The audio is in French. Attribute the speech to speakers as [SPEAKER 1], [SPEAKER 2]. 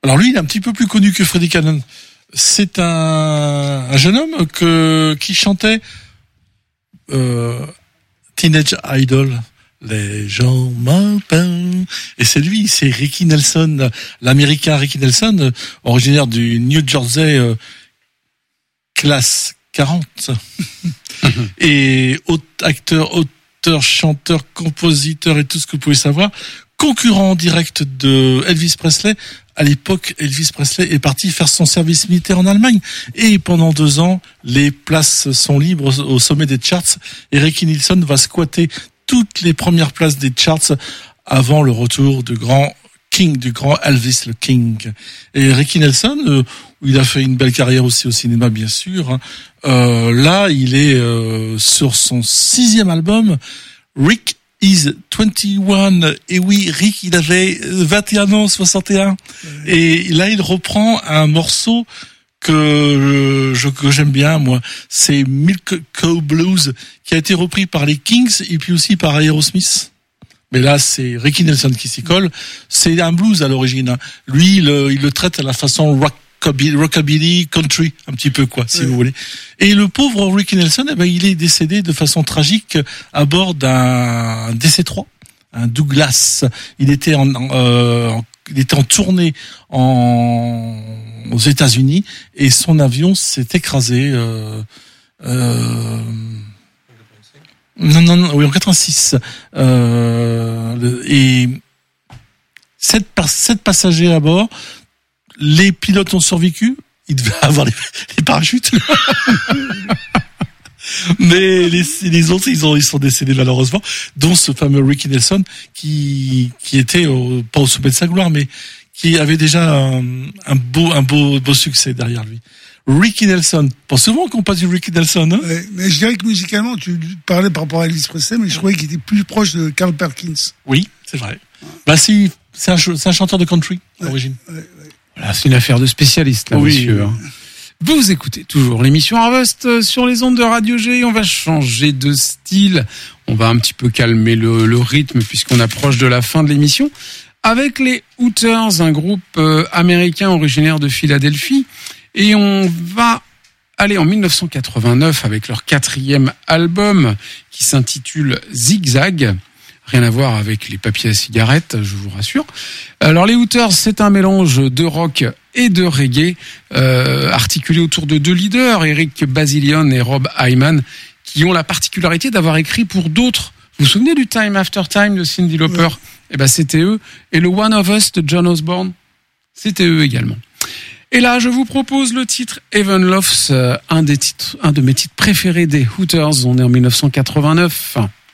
[SPEAKER 1] Alors lui, il est un petit peu plus connu que Freddie Cannon. C'est un jeune homme qui chantait Teenage Idol. Les gens m'appellent. Et c'est lui, c'est Ricky Nelson, l'américain Ricky Nelson, originaire du New Jersey, classe 40. Et acteur, chanteur, compositeur et tout ce que vous pouvez savoir. Concurrent direct de Elvis Presley. À l'époque, Elvis Presley est parti faire son service militaire en Allemagne. Et pendant 2 ans, les places sont libres au sommet des charts. Et Ricky Nelson va squatter toutes les premières places des charts avant le retour du grand Elvis le King. Et Ricky Nelson, il a fait une belle carrière aussi au cinéma, bien sûr. Là, il est sur son 6e album, Rick is 21. Et oui, Rick, il avait 21 ans, 61. Et là, il reprend un morceau que j'aime bien, moi. C'est Milk Cow Blues, qui a été repris par les Kings et puis aussi par Aerosmith. Mais là, c'est Ricky Nelson qui s'y colle. C'est un blues à l'origine, hein. Lui, il le traite à la façon rockabilly, country, un petit peu, quoi, si vous voulez. Et le pauvre Ricky Nelson, il est décédé de façon tragique à bord d'un DC-3, un Douglas. Il était en tournée aux États-Unis et son avion s'est écrasé. Oui, en 86. Et 7 passagers à bord. Les pilotes ont survécu. Ils devaient avoir les parachutes. Mais les autres, ils sont décédés malheureusement, dont ce fameux Ricky Nelson qui était pas au sommet de sa gloire, mais qui avait déjà un beau succès derrière lui. Ricky Nelson. Pas souvent qu'on passe du Ricky Nelson, hein?
[SPEAKER 2] Ouais, mais je dirais que musicalement, tu parlais par rapport à Elvis Presley, mais je trouvais qu'il était plus proche de Carl Perkins.
[SPEAKER 1] Oui, c'est vrai. Bah, c'est un chanteur de country, à l'origine.
[SPEAKER 3] Ouais. Voilà, c'est une affaire de spécialiste, là, monsieur. Vous écoutez toujours l'émission Harvest sur les ondes de Radio G. On va changer de style. On va un petit peu calmer le rythme puisqu'on approche de la fin de l'émission. Avec les Hooters, un groupe américain originaire de Philadelphie. Et on va aller en 1989 avec leur 4e album qui s'intitule Zigzag. Rien à voir avec les papiers à cigarettes, je vous rassure. Alors les Hooters, c'est un mélange de rock et de reggae, articulé autour de 2 leaders, Eric Bazilian et Rob Hyman, qui ont la particularité d'avoir écrit pour d'autres. Vous vous souvenez du Time After Time de Cyndi Lauper? Eh ben c'était eux. Et le One of Us de John Osborne, c'était eux également. Et là, je vous propose le titre Heaven Loves, un de mes titres préférés des Hooters. On est en 1989.